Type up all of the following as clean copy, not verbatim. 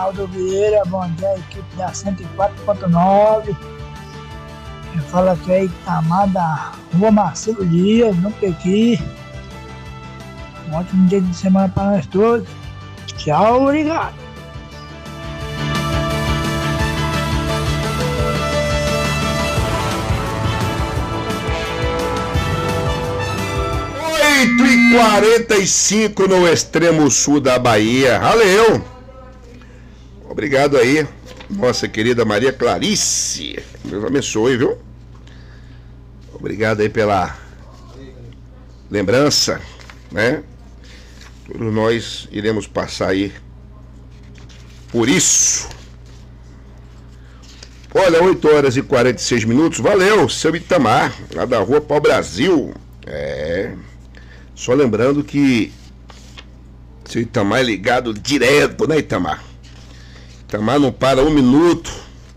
Reinaldo Vieira, bom dia, equipe da 104.9. Eu falo aqui é Itamar da Rua Marcelo Dias, no Pequi. Um ótimo dia de semana para nós todos. Tchau, obrigado. Oito e 45 no extremo sul da Bahia. Valeu! Obrigado aí, nossa querida Maria Clarice. Deus abençoe, viu? Obrigado aí pela lembrança, né? Todos nós iremos passar aí por isso. Olha, 8 horas e 46 minutos. Valeu, seu Itamar, lá da Rua Pau Brasil. Só lembrando que seu Itamar é ligado direto, né, Itamar? Itamar não para um minuto.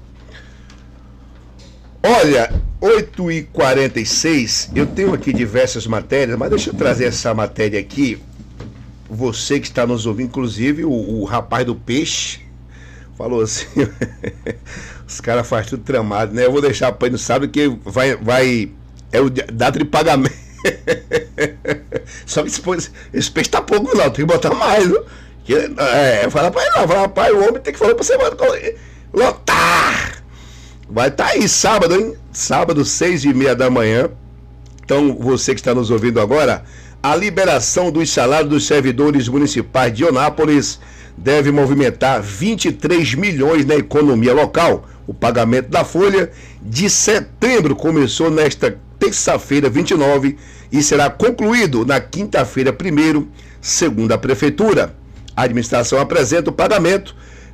Olha, 8 e 46, eu tenho aqui diversas matérias, mas deixa eu trazer essa matéria aqui. Você que está nos ouvindo, inclusive o rapaz do peixe falou assim, os caras fazem tudo tramado, né? Eu vou deixar para ele, não sabe que vai é o data de pagamento. Só que esse peixe tá pouco não, tem que botar mais, viu? Fala pra ele não, fala, rapaz, o homem tem que falar pra você lotar. Vai estar aí sábado, hein? Sábado, 6h30 da manhã. Então, você que está nos ouvindo agora, a liberação dos salários dos servidores municipais de Eunápolis deve movimentar 23 milhões na economia local. O pagamento da folha de setembro começou nesta terça-feira, 29, e será concluído na quinta-feira, 1º, segundo a Prefeitura. A administração apresenta o pagamento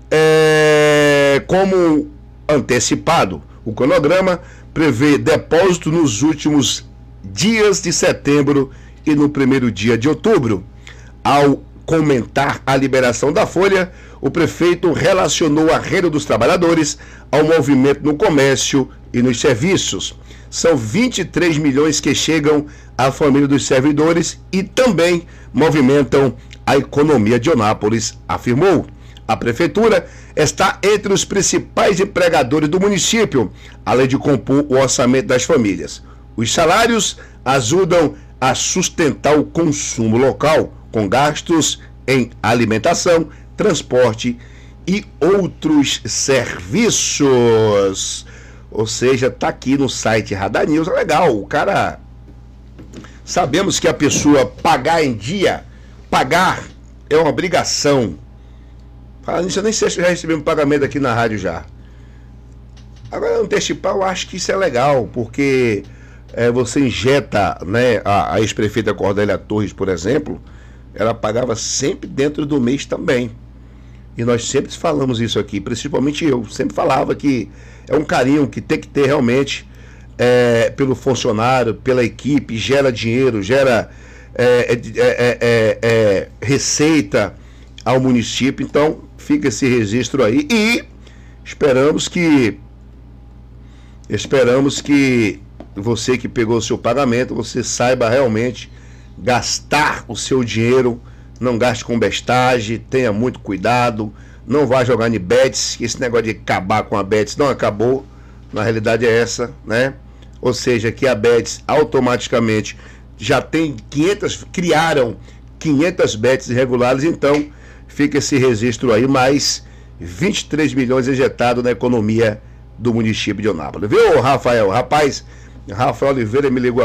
como antecipado. O cronograma prevê depósito nos últimos dias de setembro e no primeiro dia de outubro. Ao comentar a liberação da folha, o prefeito relacionou a renda dos trabalhadores ao movimento no comércio e nos serviços. São 23 milhões que chegam à família dos servidores e também movimentam a economia de Eunápolis, afirmou. A prefeitura está entre os principais empregadores do município, além de compor o orçamento das famílias. Os salários ajudam a sustentar o consumo local, com gastos em alimentação, transporte e outros serviços. Ou seja, tá aqui no site Radar News, é legal, o cara... Sabemos que a pessoa pagar em dia, pagar é uma obrigação. Falando nisso, eu nem sei se já recebemos pagamento aqui na rádio já. Agora, antecipar, eu acho que isso é legal, porque você injeta, né, a ex-prefeita Cordélia Torres, por exemplo, ela pagava sempre dentro do mês também. E nós sempre falamos isso aqui, principalmente eu, sempre falava que é um carinho que tem que ter realmente pelo funcionário, pela equipe, gera dinheiro, gera receita ao município. Então fica esse registro aí e esperamos que você que pegou o seu pagamento, você saiba realmente gastar o seu dinheiro. Não gaste com bestagem, tenha muito cuidado, não vá jogar em bets, que esse negócio de acabar com a bets não acabou, na realidade é essa, né? Ou seja, que a bets automaticamente já tem criaram 500 bets irregulares, então fica esse registro aí, mais 23 milhões injetados na economia do município de Eunápolis. Viu, Rafael? Rapaz, Rafael Oliveira me ligou